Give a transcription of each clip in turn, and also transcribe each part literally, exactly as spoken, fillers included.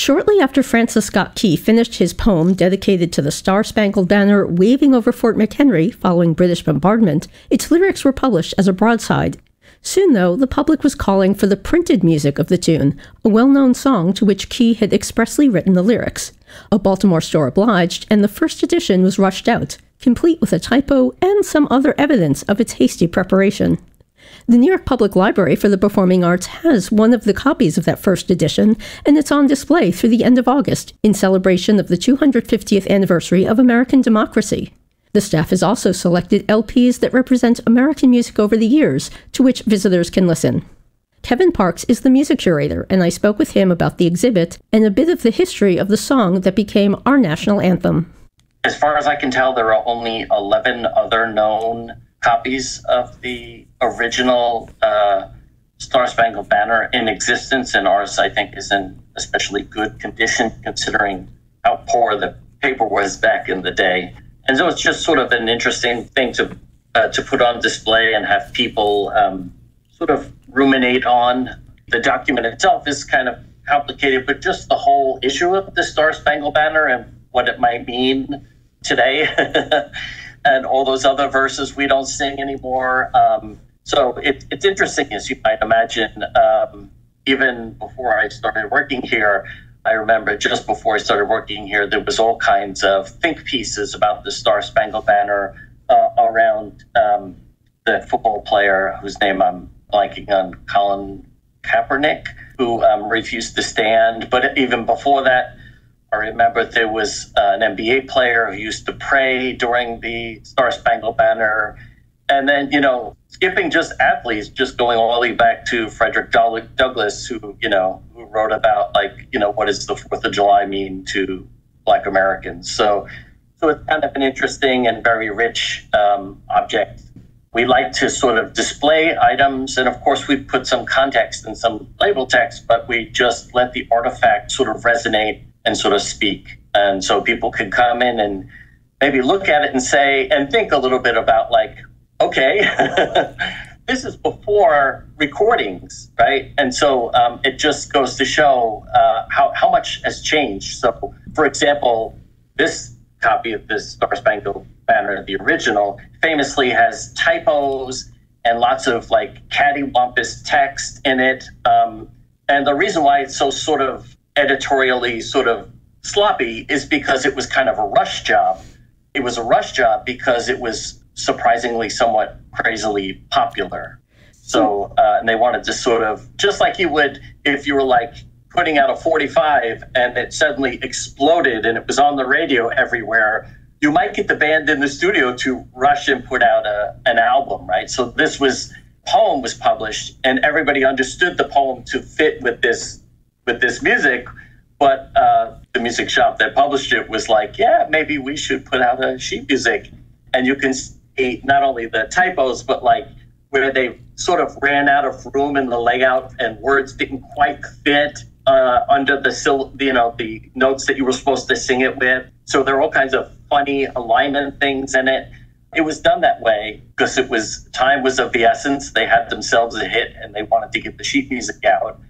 Shortly after Francis Scott Key finished his poem dedicated to the Star-Spangled Banner waving over Fort McHenry following British bombardment, its lyrics were published as a broadside. Soon, though, the public was calling for the printed music of the tune, a well-known song to which Key had expressly written the lyrics. A Baltimore store obliged, and the first edition was rushed out, complete with a typo and some other evidence of its hasty preparation. The New York Public Library for the Performing Arts has one of the copies of that first edition, and it's on display through the end of August in celebration of the two hundred fiftieth anniversary of American democracy. The staff has also selected L Ps that represent American music over the years, to which visitors can listen. Kevin Parks is the music curator, and I spoke with him about the exhibit and a bit of the history of the song that became our national anthem. As far as I can tell, there are only eleven other known copies of the original uh, Star-Spangled Banner in existence, and ours, I think, is in especially good condition considering how poor the paper was back in the day. And so it's just sort of an interesting thing to uh, to put on display and have people um, sort of ruminate on. The document itself is kind of complicated, but just the whole issue of the Star-Spangled Banner and what it might mean today. And all those other verses we don't sing anymore. Um, so it, it's interesting, as you might imagine. Um, even before I started working here, I remember just before I started working here, there was all kinds of think pieces about the Star-Spangled Banner uh, around um, the football player whose name I'm blanking on, Colin Kaepernick, who um, refused to stand. But even before that, I remember there was uh, an N B A player who used to pray during the Star-Spangled Banner. And then, you know, skipping just athletes, just going all the way back to Frederick Douglass, who, you know, who wrote about, like, you know, what does the fourth of July mean to Black Americans? So, so it's kind of an interesting and very rich um, object. We like to sort of display items, and of course we put some context and some label text, but we just let the artifact sort of resonate and sort of speak. And so people could come in and maybe look at it and say, and think a little bit about, like, okay, this is before recordings, right? And so um, it just goes to show uh, how, how much has changed. So, for example, this copy of this Star-Spangled Banner, the original, famously has typos and lots of, like, cattywampus text in it. Um, and the reason why it's so sort of editorially sort of sloppy is because it was kind of a rush job. It was a rush job because it was surprisingly somewhat crazily popular. So, uh, and they wanted to sort of, just like you would if you were like putting out a forty-five and it suddenly exploded and it was on the radio everywhere, you might get the band in the studio to rush and put out a, an album, right? So this was, poem was published and everybody understood the poem to fit with this with this music, but uh, the music shop that published it was like, yeah, maybe we should put out a sheet music. And you can see not only the typos, but like where they sort of ran out of room in the layout and words didn't quite fit uh, under the, you know, the notes that you were supposed to sing it with. So there are all kinds of funny alignment things in it. It was done that way because it was, time was of the essence. They had themselves a hit and they wanted to get the sheet music out.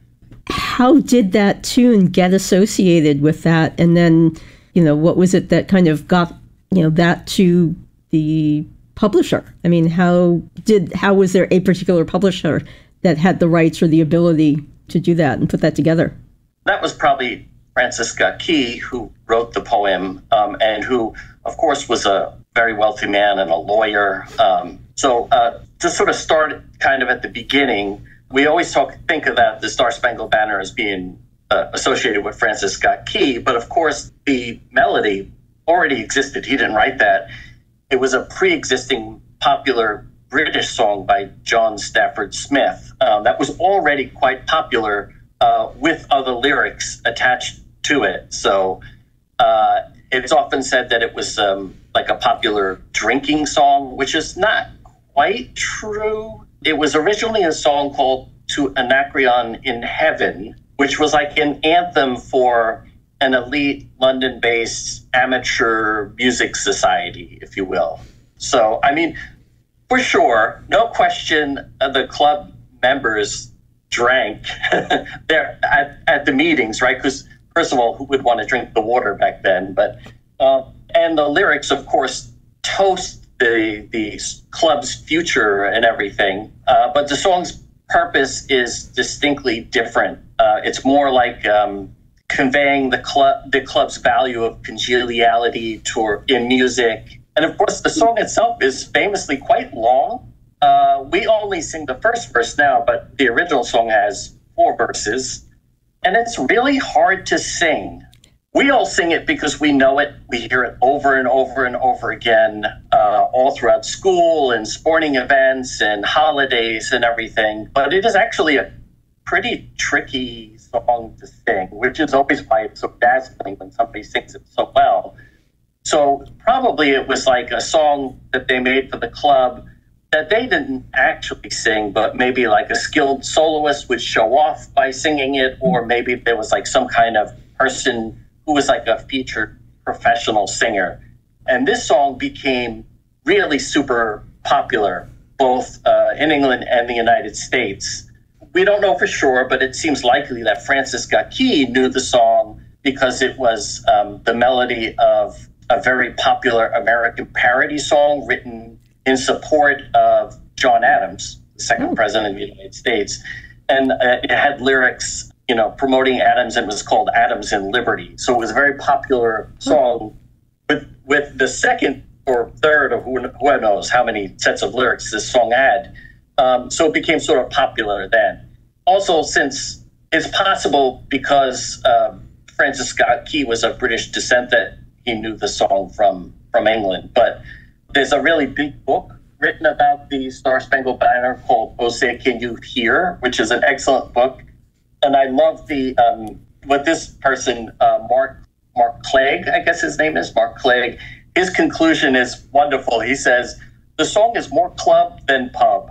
How did that tune get associated with that? And then, you know, what was it that kind of got, you know, that to the publisher? I mean, how did, how was there a particular publisher that had the rights or the ability to do that and put that together? That was probably Francis Scott Key, who wrote the poem, um, and who, of course, was a very wealthy man and a lawyer. Um, so uh, to sort of start kind of at the beginning, we always talk, think of that, the Star-Spangled Banner as being uh, associated with Francis Scott Key, but of course the melody already existed. He didn't write that. It was a pre-existing popular British song by John Stafford Smith um, that was already quite popular uh, with other lyrics attached to it. So uh, it's often said that it was um, like a popular drinking song, which is not quite true. It was originally a song called To Anacreon in Heaven, which was like an anthem for an elite London-based amateur music society, if you will. So, I mean, for sure, no question, uh, the club members drank there at, at the meetings, right? Because first of all, who would want to drink the water back then? But uh, and the lyrics, of course, toast the the club's future and everything. Uh, but the song's purpose is distinctly different. Uh, it's more like um, conveying the club the club's value of congeniality to in music. And of course, the song itself is famously quite long. Uh, we only sing the first verse now, but the original song has four verses. And it's really hard to sing. We all sing it because we know it. We hear it over and over and over again, uh, all throughout school and sporting events and holidays and everything. But it is actually a pretty tricky song to sing, which is always why it's so dazzling when somebody sings it so well. So probably it was like a song that they made for the club that they didn't actually sing, but maybe like a skilled soloist would show off by singing it, or maybe there was like some kind of person who was like a featured professional singer. And this song became really super popular, both uh, in England and the United States. We don't know for sure, but it seems likely that Francis Scott Key knew the song because it was um, the melody of a very popular American parody song written in support of John Adams, the second president of the United States. And uh, it had lyrics, you know, promoting Adams, and it was called Adams and Liberty. So it was a very popular song with with the second or third, or who, who knows how many sets of lyrics this song had. Um, so it became sort of popular then. Also, since it's possible because um, Francis Scott Key was of British descent that he knew the song from, from England. But there's a really big book written about the Star Spangled Banner called Oh Say Can You Hear, which is an excellent book. And I love the um, what this person, uh, Mark Mark Clegg, I guess his name is, Mark Clegg, his conclusion is wonderful. He says, the song is more club than pub.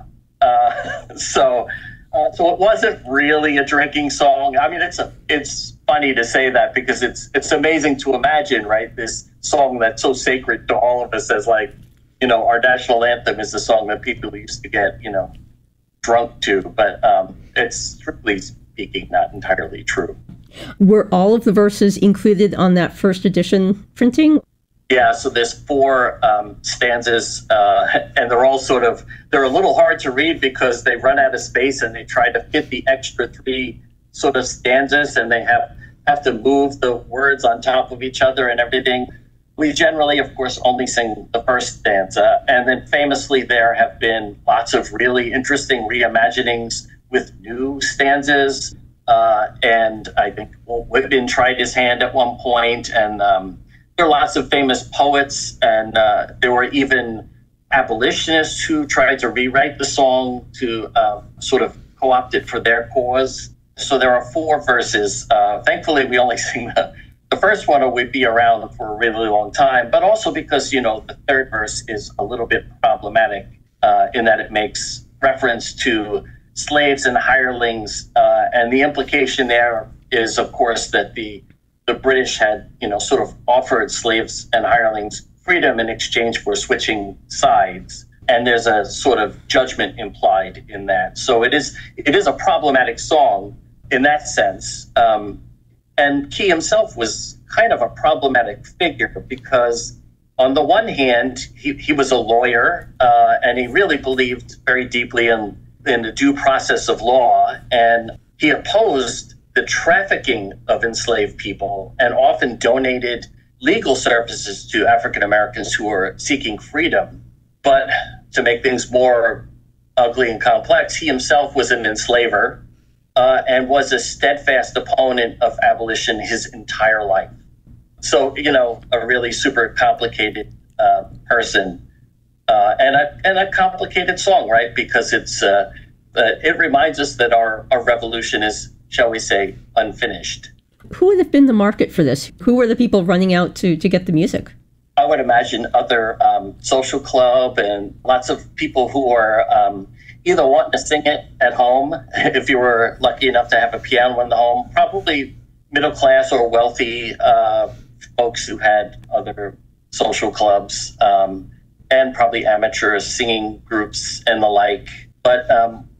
Uh, so uh, so it wasn't really a drinking song. I mean, it's a, it's funny to say that because it's it's amazing to imagine, right, this song that's so sacred to all of us as like, you know, our national anthem is the song that people used to get, you know, drunk to. But um, it's strictly speaking not entirely true. Were all of the verses included on that first edition printing? Yeah, so there's four um, stanzas, uh, and they're all sort of, they're a little hard to read because they run out of space and they try to fit the extra three sort of stanzas, and they have, have to move the words on top of each other and everything. We generally, of course, only sing the first stanza, and then famously there have been lots of really interesting reimaginings with new stanzas, uh, and I think Walt Whitman tried his hand at one point, and um, there are lots of famous poets, and uh, there were even abolitionists who tried to rewrite the song to uh, sort of co-opt it for their cause. So there are four verses. Uh, thankfully, we only sing the, the first one, or we'd be around for a really long time, but also because, you know, the third verse is a little bit problematic uh, in that it makes reference to slaves and hirelings, uh, and the implication there is, of course, that the the British had, you know, sort of offered slaves and hirelings freedom in exchange for switching sides. And there's a sort of judgment implied in that. So it is it is a problematic song in that sense. Um, and Key himself was kind of a problematic figure because on the one hand, he, he was a lawyer, uh, and he really believed very deeply in, in the due process of law. And he opposed the trafficking of enslaved people and often donated legal services to African Americans who were seeking freedom. But to make things more ugly and complex, he himself was an enslaver uh, and was a steadfast opponent of abolition his entire life. So, you know, a really super complicated uh, person uh, and, a, and a complicated song, right? Because it's uh, uh, it reminds us that our, our revolution is, shall we say, unfinished. Who would have been the market for this? Who were the people running out to, to get the music? I would imagine other um, social club and lots of people who are um, either wanting to sing it at home, if you were lucky enough to have a piano in the home, probably middle class or wealthy uh, folks who had other social clubs, um, and probably amateur singing groups and the like. But um,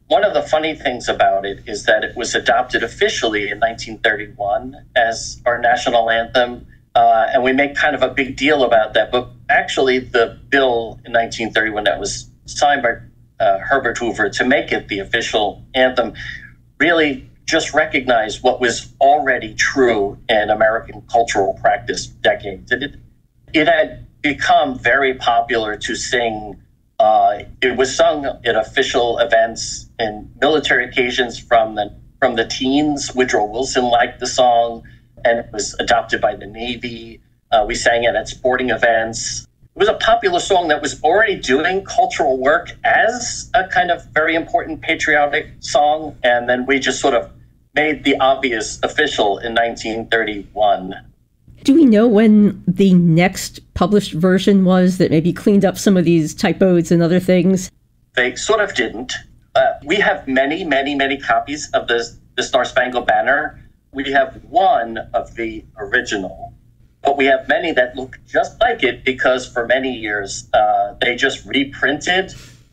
one of the funny things about it is that it was adopted officially in nineteen thirty-one as our national anthem. Uh, and we make kind of a big deal about that. But actually, the bill in nineteen thirty-one that was signed by uh, Herbert Hoover to make it the official anthem really just recognized what was already true in American cultural practice decades. It, it had become very popular to sing. Uh, it was sung at official events and military occasions from the from the teens. Woodrow Wilson liked the song, and it was adopted by the Navy. Uh, we sang it at sporting events. It was a popular song that was already doing cultural work as a kind of very important patriotic song, and then we just sort of made the obvious official in nineteen thirty-one. Do we know when the next published version was that maybe cleaned up some of these typos and other things? They sort of didn't. Uh, we have many, many, many copies of the, the Star Spangled Banner. We have one of the original, but we have many that look just like it because for many years uh, they just reprinted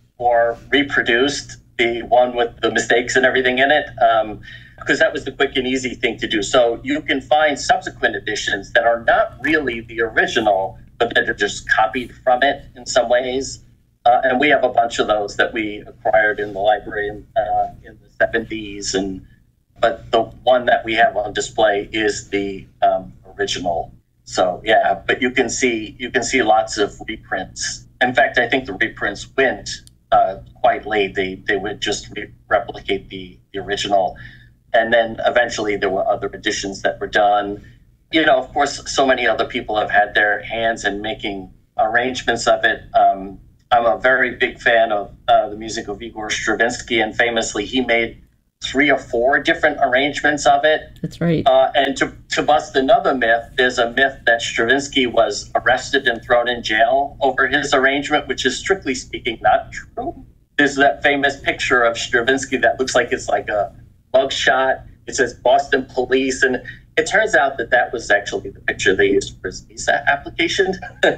or reproduced the one with the mistakes and everything in it. Um, because that was the quick and easy thing to do. So you can find subsequent editions that are not really the original, but that are just copied from it in some ways. Uh, and we have a bunch of those that we acquired in the library in, uh, in the seventies. And but the one that we have on display is the um, original. So yeah, but you can see you can see lots of reprints. In fact, I think the reprints went uh, quite late. They they would just re- replicate the the original. And then eventually there were other editions that were done. You know, of course, so many other people have had their hands in making arrangements of it. Um, I'm a very big fan of uh, the music of Igor Stravinsky, and famously he made three or four different arrangements of it. That's right. Uh, and to, to bust another myth, there's a myth that Stravinsky was arrested and thrown in jail over his arrangement, which is strictly speaking not true. There's that famous picture of Stravinsky that looks like it's like a mugshot. It says Boston Police, and it turns out that that was actually the picture they used for his visa application.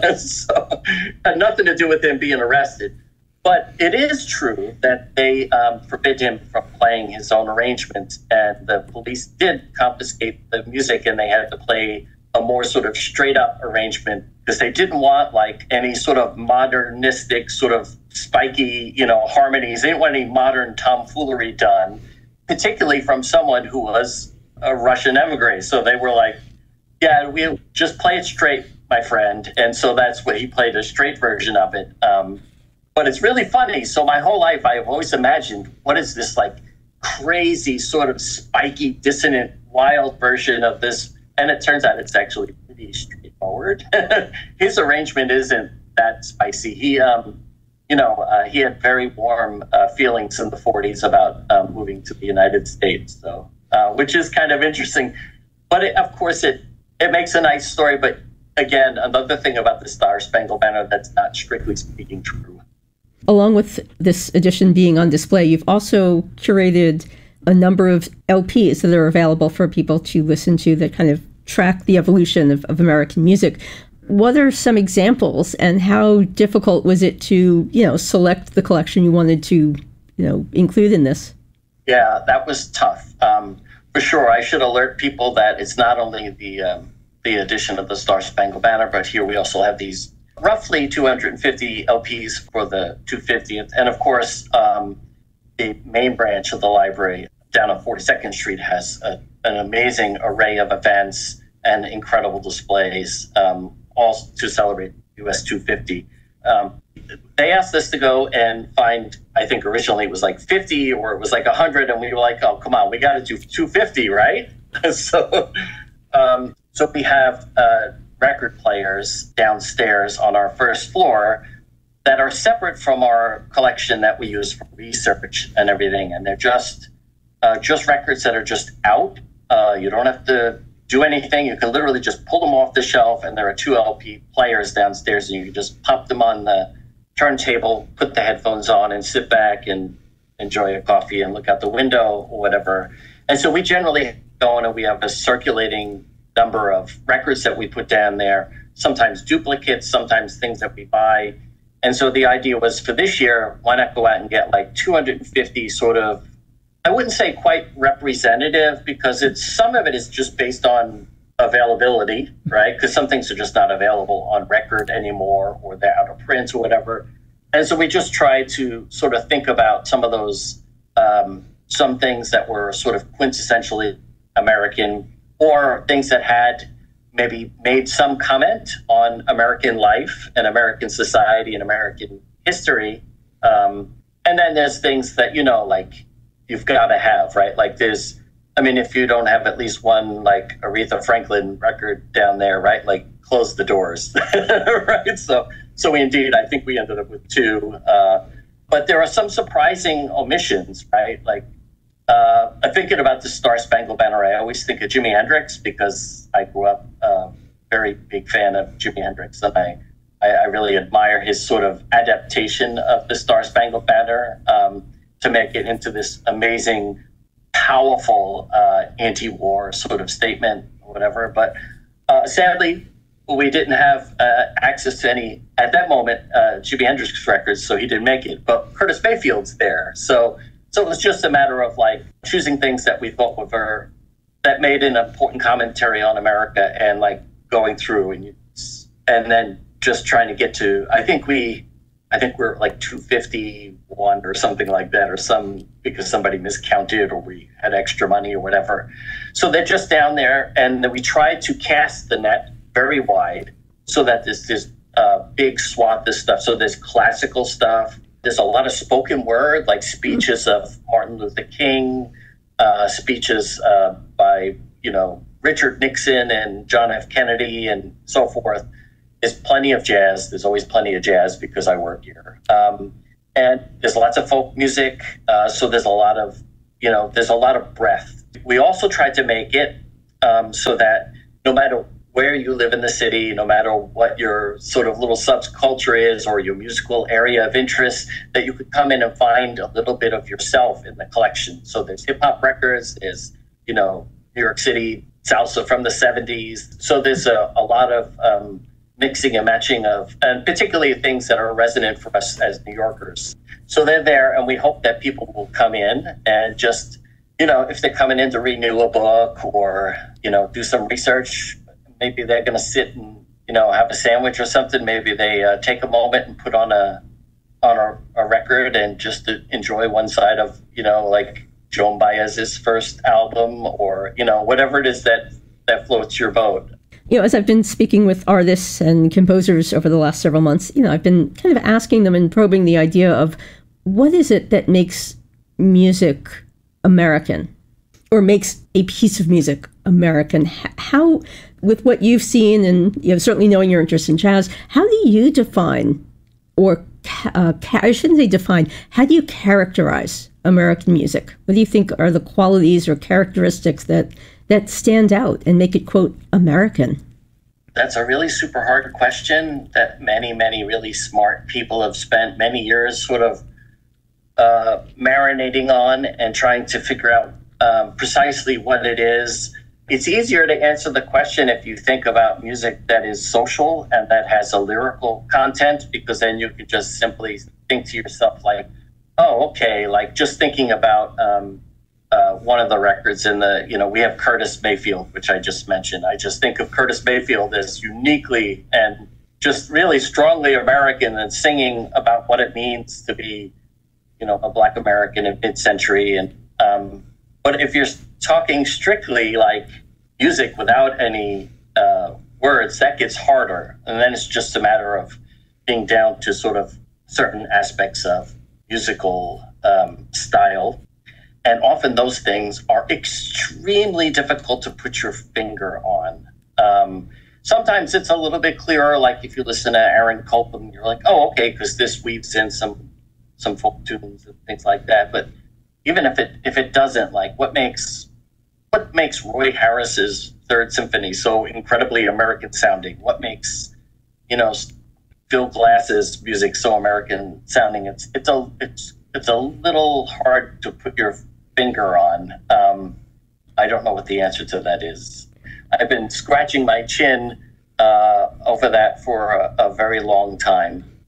So had nothing to do with him being arrested. But it is true that they um, forbid him from playing his own arrangements, and the police did confiscate the music, and they had to play a more sort of straight up arrangement because they didn't want like any sort of modernistic sort of spiky, you know, harmonies. They didn't want any modern tomfoolery done, particularly from someone who was a Russian emigre. So they were like, yeah, we just play it straight, my friend. And so that's what he played, a straight version of it. Um, but it's really funny. So my whole life, I've always imagined, what is this like crazy sort of spiky, dissonant, wild version of this? And it turns out it's actually pretty straightforward. His arrangement isn't that spicy. He, um, you know, uh, he had very warm uh, feelings in the forties about um, moving to the United States, so uh, which is kind of interesting. But it, of course, it it makes a nice story. But again, another thing about the Star Spangled Banner that's not strictly speaking true. Along with this edition being on display, you've also curated a number of L Ps that are available for people to listen to that kind of track the evolution of, of American music. What are some examples, and how difficult was it to, you know, select the collection you wanted to, you know, include in this? Yeah, that was tough. Um, for sure, I should alert people that it's not only the um, the edition of the Star Spangled Banner, but here we also have these roughly two hundred fifty L Ps for the two hundred fiftieth. And of course, um, the main branch of the library down on forty-second Street has a, an amazing array of events and incredible displays, um, all to celebrate U S two fifty. Um, they asked us to go and find, I think originally it was like fifty or it was like one hundred, and we were like, oh, come on, we got to do two hundred fifty, right? so, um, so we have uh, record players downstairs on our first floor that are separate from our collection that we use for research and everything, and they're just uh, just records that are just out. Uh, you don't have to do anything. You can literally just pull them off the shelf, and there are two L P players downstairs, and you can just pop them on the turntable, put the headphones on, and sit back and enjoy a coffee and look out the window or whatever. And so we generally go on and we have a circulating number of records that we put down there, sometimes duplicates, sometimes things that we buy. And so the idea was for this year, why not go out and get like two hundred fifty sort of, I wouldn't say quite representative, because it's some of it is just based on availability, right? Because some things are just not available on record anymore, or they're out of print or whatever. And so we just tried to sort of think about some of those, um, some things that were sort of quintessentially American, or things that had maybe made some comment on American life and American society and American history. Um, and then there's things that, you know, like you've got to have, right? Like there's, I mean, if you don't have at least one like Aretha Franklin record down there, right? Like close the doors, right? So, so we indeed, I think we ended up with two. Uh, but there are some surprising omissions, right? Like, Uh, I'm thinking about the Star Spangled Banner. I always think of Jimi Hendrix because I grew up a uh, very big fan of Jimi Hendrix, and I, I, I really admire his sort of adaptation of the Star Spangled Banner um, to make it into this amazing, powerful uh, anti-war sort of statement or whatever. But uh, sadly, we didn't have uh, access to any, at that moment, uh, Jimi Hendrix records, so he didn't make it. But Curtis Mayfield's there, so... So it was just a matter of like choosing things that we thought were that made an important commentary on America, and like going through and and then just trying to get to. I think we, I think we're like two fifty-one or something like that, or some because somebody miscounted or we had extra money or whatever. So they're just down there, and then we tried to cast the net very wide so that there's this uh, big swath of stuff. So there's classical stuff. There's a lot of spoken word, like speeches of Martin Luther King, uh, speeches uh, by, you know, Richard Nixon and John F. Kennedy and so forth. There's plenty of jazz. There's always plenty of jazz because I work here. Um, and there's lots of folk music. Uh, so there's a lot of, you know, there's a lot of breadth. We also tried to make it um, so that no matter where you live in the city, no matter what your sort of little subculture is or your musical area of interest, that you could come in and find a little bit of yourself in the collection. So there's hip hop records, there's, you know, New York City salsa from the seventies. So there's a, a lot of um, mixing and matching of, and particularly things that are resonant for us as New Yorkers. So they're there, and we hope that people will come in and just, you know, if they're coming in to renew a book or, you know, do some research, maybe they're going to sit and, you know, have a sandwich or something. Maybe they uh, take a moment and put on a on a, a record and just to enjoy one side of, you know, like Joan Baez's first album, or, you know, whatever it is that, that floats your boat. You know, as I've been speaking with artists and composers over the last several months, you know, I've been kind of asking them and probing the idea of what is it that makes music American, or makes a piece of music American? How, with what you've seen and, you know, certainly knowing your interest in jazz, how do you define, or uh, I shouldn't say define, how do you characterize American music? What do you think are the qualities or characteristics that that stand out and make it, quote, American? That's a really super hard question that many, many really smart people have spent many years sort of uh, marinating on and trying to figure out um, precisely what it is. It's easier to answer the question if you think about music that is social and that has a lyrical content, because then you could just simply think to yourself like, oh, okay, like just thinking about um, uh, one of the records in the, you know, we have Curtis Mayfield, which I just mentioned. I just think of Curtis Mayfield as uniquely and just really strongly American, and singing about what it means to be, you know, a Black American in mid-century. And um, but if you're talking strictly like music without any uh, words, that gets harder. And then it's just a matter of being down to sort of certain aspects of musical um, style. And often those things are extremely difficult to put your finger on. Um, sometimes it's a little bit clearer, like if you listen to Aaron Copland, you're like, oh, okay, because this weaves in some some folk tunes and things like that. But even if it if it doesn't, like what makes what makes Roy Harris's Third Symphony so incredibly American sounding? What makes, you know, Phil Glass's music so American sounding? It's it's a it's it's a little hard to put your finger on. Um, I don't know what the answer to that is. I've been scratching my chin uh, over that for a, a very long time.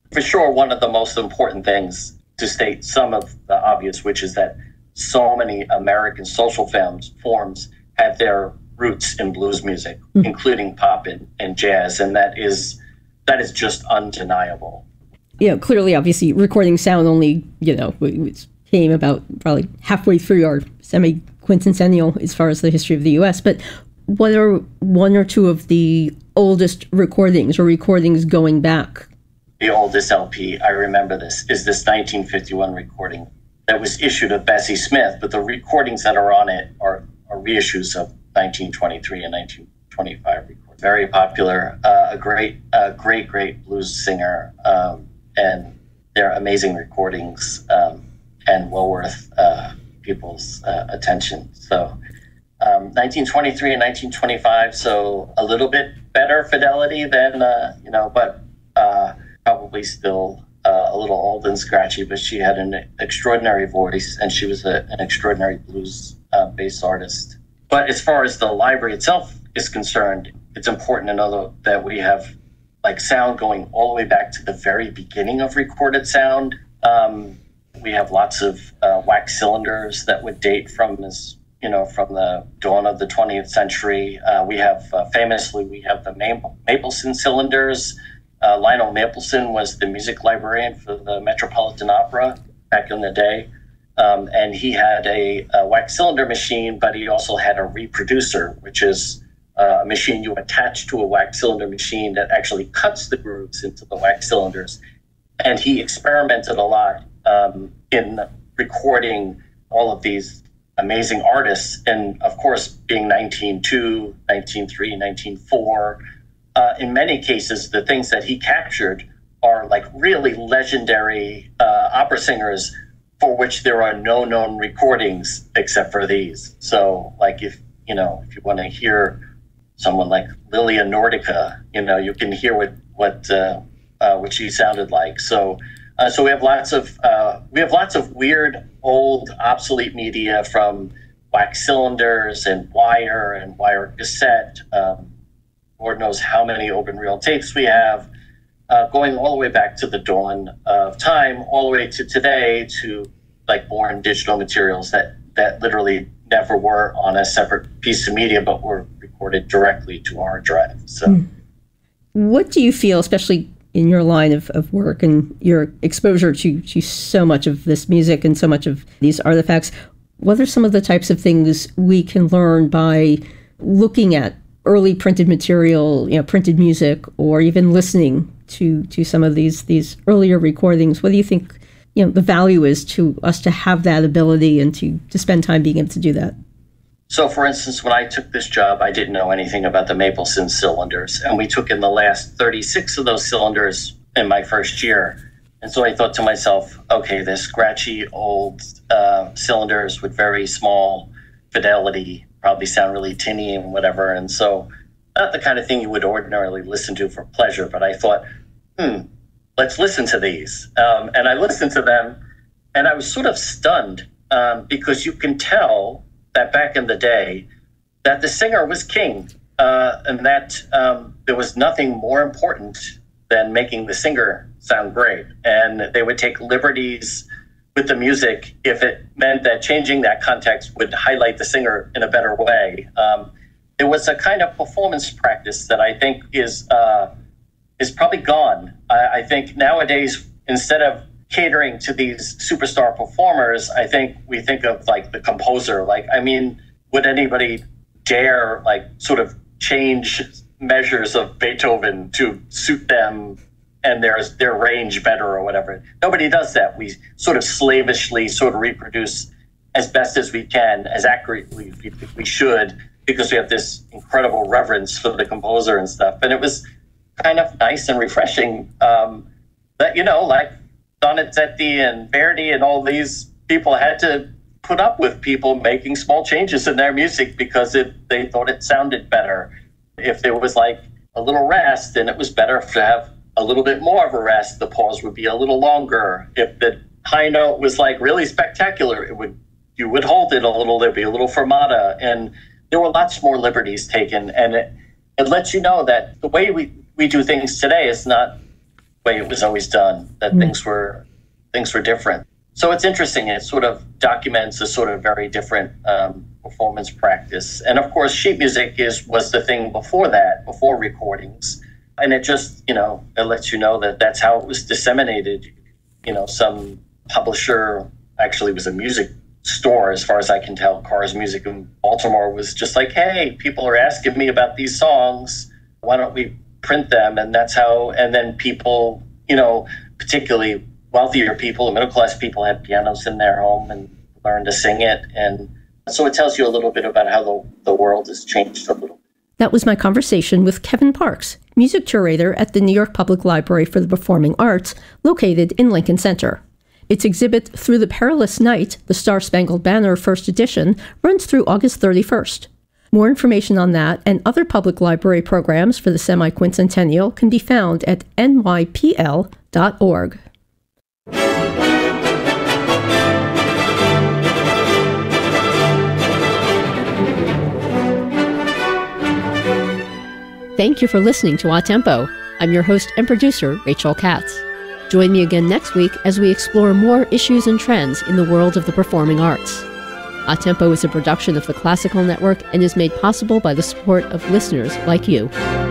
For sure, one of the most important things, to state some of the obvious, which is that so many American social forms, forms have their roots in blues music, mm. including pop and, and jazz, and that is that is just undeniable. You know, clearly, obviously, recording sound only, you know, came about probably halfway through our semi-quincentennial as far as the history of the U S, but what are one or two of the oldest recordings or recordings going back? The oldest L P, I remember this, is this nineteen fifty-one recording that was issued of Bessie Smith, but the recordings that are on it are, are reissues of nineteen twenty-three and nineteen twenty-five recordings. Very popular, uh, a great, uh, great, great blues singer, um, and they're amazing recordings um, and well worth uh, people's uh, attention. So um, nineteen twenty-three and nineteen twenty-five, so a little bit better fidelity than, uh, you know, but uh, probably still uh, a little old and scratchy, but she had an extraordinary voice and she was a, an extraordinary blues uh, bass artist. But as far as the library itself is concerned, it's important to know that we have like sound going all the way back to the very beginning of recorded sound. Um, we have lots of uh, wax cylinders that would date from this, you know, from the dawn of the twentieth century. Uh, we have uh, famously, we have the Mapleson cylinders. Uh, Lionel Mapleson was the music librarian for the Metropolitan Opera back in the day. Um, and he had a, a wax cylinder machine, but he also had a reproducer, which is uh, a machine you attach to a wax cylinder machine that actually cuts the grooves into the wax cylinders. And he experimented a lot um, in recording all of these amazing artists. And of course, being nineteen oh two, nineteen oh three, nineteen oh four, uh, in many cases, the things that he captured are like really legendary uh, opera singers for which there are no known recordings except for these. So like if, you know, if you want to hear someone like Lilia Nordica, you know, you can hear what, what, uh, uh, what she sounded like. So, uh, so we have lots of, uh, we have lots of weird, old, obsolete media from wax cylinders and wire and wire cassette. Um, Lord knows how many open reel tapes we have. Uh, going all the way back to the dawn of time, all the way to today, to like born digital materials that, that literally never were on a separate piece of media, but were recorded directly to our drive. So, what do you feel, especially in your line of, of work and your exposure to, to so much of this music and so much of these artifacts, what are some of the types of things we can learn by looking at early printed material, you know, printed music, or even listening to to some of these these earlier recordings? What do you think, you know, the value is to us to have that ability and to to spend time being able to do that? So, for instance, when I took this job, I didn't know anything about the Mapleson cylinders, and we took in the last thirty-six of those cylinders in my first year. And so I thought to myself, okay, they're scratchy old uh, cylinders with very small fidelity, probably sound really tinny and whatever. And so not the kind of thing you would ordinarily listen to for pleasure, but I thought, hmm, let's listen to these. Um, and I listened to them, and I was sort of stunned um, because you can tell that back in the day that the singer was king, uh, and that um, there was nothing more important than making the singer sound great. And they would take liberties with the music if it meant that changing that context would highlight the singer in a better way. Um, There was a kind of performance practice that I think is uh, is probably gone. I, I think nowadays, instead of catering to these superstar performers, I think we think of like the composer. Like, I mean, would anybody dare like sort of change measures of Beethoven to suit them and their their range better or whatever? Nobody does that. We sort of slavishly sort of reproduce as best as we can, as accurately as we should, because we have this incredible reverence for the composer and stuff. And it was kind of nice and refreshing um, that, you know, like Donizetti and Verdi and all these people had to put up with people making small changes in their music because it, they thought it sounded better. If there was like a little rest, then it was better to have a little bit more of a rest. The pause would be a little longer. If the high note was like really spectacular, it would you would hold it a little, there'd be a little fermata. And there were lots more liberties taken. And it, it lets you know that the way we, we do things today is not way it was always done, that Mm. things were things were different. So it's interesting. It sort of documents a sort of very different um, performance practice. And of course, sheet music is was the thing before that, before recordings. And it just, you know, it lets you know that that's how it was disseminated. You know, some publisher, actually was a music store, as far as I can tell, Cars Music in Baltimore, was just like, hey, people are asking me about these songs. Why don't we print them? And that's how, and then people, you know, particularly wealthier people, middle class people, had pianos in their home and learned to sing it. And so it tells you a little bit about how the, the world has changed a little. That was my conversation with Kevin Parks, music curator at the New York Public Library for the Performing Arts, located in Lincoln Center. Its exhibit, Through the Perilous Night, the Star-Spangled Banner First Edition, runs through August thirty-first. More information on that and other public library programs for the semi-quincentennial can be found at N Y P L dot org. Thank you for listening to A Tempo. I'm your host and producer, Rachel Katz. Join me again next week as we explore more issues and trends in the world of the performing arts. A Tempo is a production of the Classical Network and is made possible by the support of listeners like you.